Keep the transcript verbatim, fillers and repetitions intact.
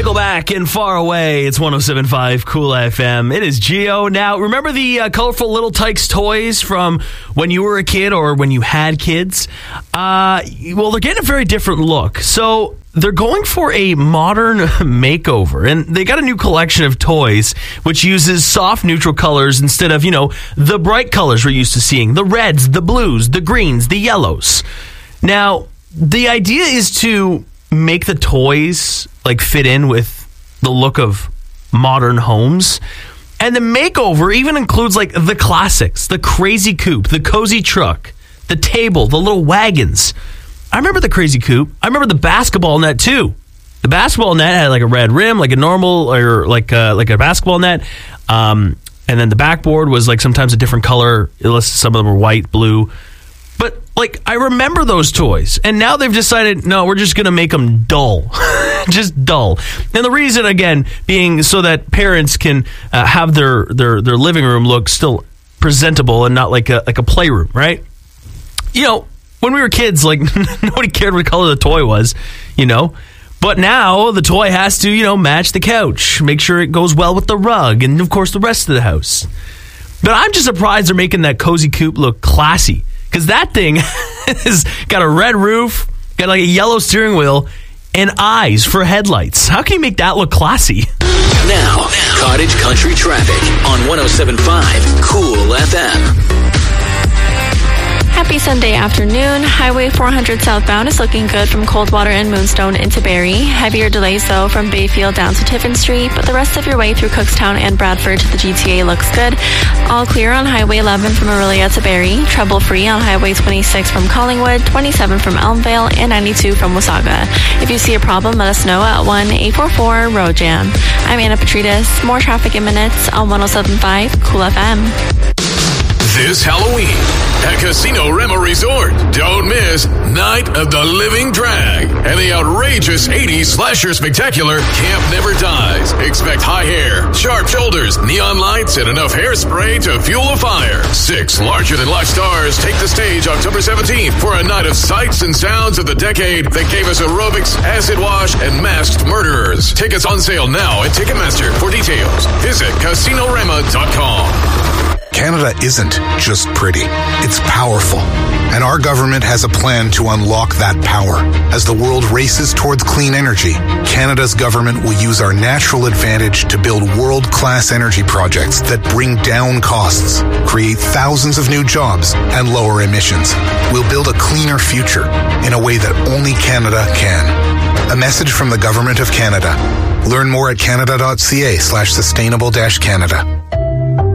Nickelback and Far Away. It's one oh seven point five Cool F M. It is Geo. Now, remember the uh, colorful Little Tikes toys from when you were a kid or when you had kids? Uh, well, they're getting a very different look. So they're going for a modern makeover, and they got a new collection of toys which uses soft neutral colors instead of, you know, the bright colors we're used to seeing. The reds, the blues, the greens, the yellows. Now, the idea is to make the toys like fit in with the look of modern homes. And the makeover even includes like the classics, the crazy coupe, the cozy truck, the table, the little wagons. I remember the crazy coupe. I remember the basketball net too. The basketball net had like a red rim, like a normal or like a, like a basketball net. Um, and then the backboard was like sometimes a different color. Some of them were white, blue. But, like, I remember those toys, and now they've decided, no, we're just going to make them dull. Just dull. And the reason, again, being so that parents can uh, have their, their, their living room look still presentable and not like a, like a playroom, right? You know, when we were kids, like, nobody cared what color the toy was, you know? But now the toy has to, you know, match the couch, make sure it goes well with the rug, and, of course, the rest of the house. But I'm just surprised they're making that cozy coupe look classy. Because that thing has got a red roof, got like a yellow steering wheel, and eyes for headlights. How can you make that look classy? Now, Cottage Country Traffic on one oh seven point five Cool F M. Happy Sunday afternoon. Highway four hundred southbound is looking good from Coldwater and Moonstone into Barrie. Heavier delays, though, from Bayfield down to Tiffin Street, but the rest of your way through Cookstown and Bradford to the G T A looks good. All clear on Highway eleven from Orillia to Barrie. Trouble-free on Highway twenty-six from Collingwood, twenty-seven from Elmvale, and ninety-two from Wasaga. If you see a problem, let us know at one eight four four road jam. I'm Anna Petridis. More traffic in minutes on one oh seven point five Cool F M. This Halloween at Casino Rema Resort, don't miss Night of the Living Drag and the outrageous eighties slasher spectacular Camp Never Dies. Expect high hair, sharp shoulders, neon lights, and enough hairspray to fuel a fire. Six larger-than-life stars take the stage October seventeenth for a night of sights and sounds of the decade that gave us aerobics, acid wash, and masked murderers. Tickets on sale now at Ticketmaster. For details, visit casino rema dot com. Canada isn't just pretty, it's powerful. And our government has a plan to unlock that power. As the world races towards clean energy, Canada's government will use our natural advantage to build world-class energy projects that bring down costs, create thousands of new jobs, and lower emissions. We'll build a cleaner future in a way that only Canada can. A message from the Government of Canada. Learn more at canada.ca slash sustainable dash Canada.